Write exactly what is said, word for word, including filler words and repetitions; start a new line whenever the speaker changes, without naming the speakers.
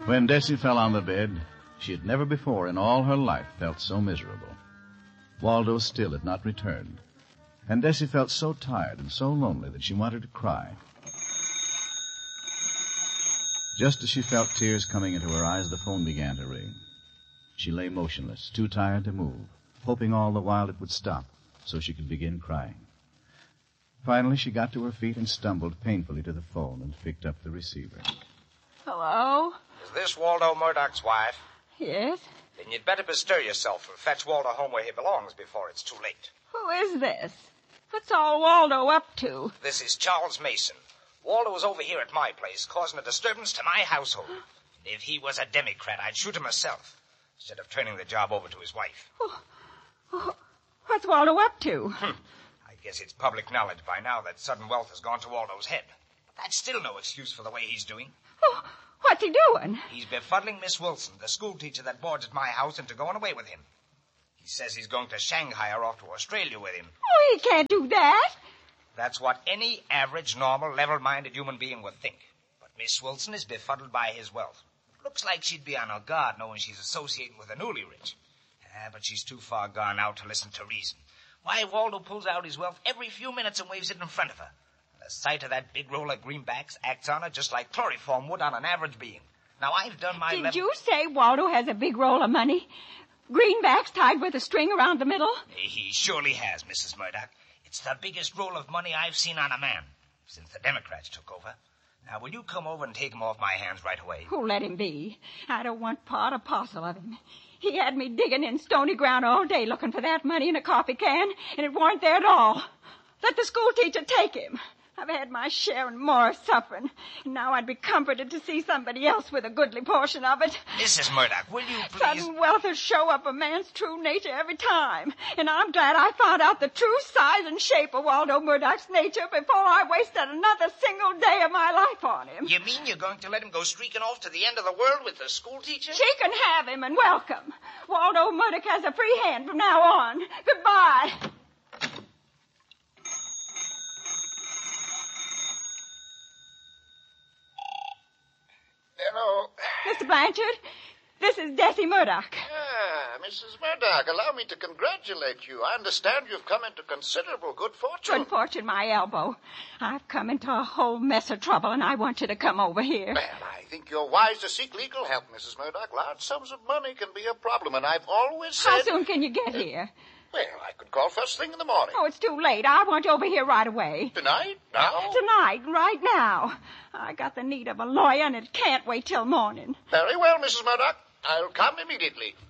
When Desi fell on the bed, she had never before in all her life felt so miserable. Waldo still had not returned, and Desi felt so tired and so lonely that she wanted to cry. Just as she felt tears coming into her eyes, the phone began to ring. She lay motionless, too tired to move, hoping all the while it would stop so she could begin crying. Finally, she got to her feet and stumbled painfully to the phone and picked up the receiver.
Hello?
Is this Waldo Murdoch's wife?
Yes?
Then you'd better bestir yourself and fetch Waldo home where he belongs before it's too late.
Who is this? What's all Waldo up to?
This is Charles Mason. Waldo was over here at my place, causing a disturbance to my household. And if he was a Democrat, I'd shoot him myself, instead of turning the job over to his wife.
Oh, oh, what's Waldo up to?
Hmm. I guess it's public knowledge by now that sudden wealth has gone to Waldo's head. But that's still no excuse for the way he's doing.
Oh, what's he doing?
He's befuddling Miss Wilson, the schoolteacher that boards at my house, into going away with him. He says he's going to Shanghai or off to Australia with him.
Oh, he can't do that.
That's what any average, normal, level-minded human being would think. But Miss Wilson is befuddled by his wealth. Looks like she'd be on her guard knowing she's associating with the newly rich. Ah, but she's too far gone out to listen to reason. Why, Waldo pulls out his wealth every few minutes and waves it in front of her. And the sight of that big roll of greenbacks acts on her just like chloroform would on an average being. Now, I've done my
Did
level...
you say Waldo has a big roll of money? Greenbacks tied with a string around the middle?
He surely has, Missus Murdoch. It's the biggest roll of money I've seen on a man since the Democrats took over. Now, will you come over and take him off my hands right away?
Oh, let him be. I don't want part or parcel of him. He had me digging in stony ground all day looking for that money in a coffee can, and it weren't there at all. Let the schoolteacher take him. I've had my share and more of suffering, and now I'd be comforted to see somebody else with a goodly portion of it.
Missus Murdoch, will you please...
Sudden wealth will show up a man's true nature every time, and I'm glad I found out the true size and shape of Waldo Murdoch's nature before I wasted another single day of my life on him.
You mean you're going to let him go streaking off to the end of the world with the schoolteacher?
She can have him, and welcome. Waldo Murdoch has a free hand from now on. Goodbye.
Hello.
Mister Blanchard, this is Desi Murdoch.
Ah, Missus Murdoch, allow me to congratulate you. I understand you've come into considerable good fortune.
Good fortune, my elbow. I've come into a whole mess of trouble, and I want you to come over here.
Well, I think you're wise to seek legal help, Missus Murdoch. Large sums of money can be a problem, and I've always said...
How soon can you get here?
Well, I could call first thing in the morning.
Oh, it's too late. I want you over here right away.
Tonight? Now?
Tonight, right now. I got the need of a lawyer, and it can't wait till morning.
Very well, Missus Murdoch. I'll come immediately.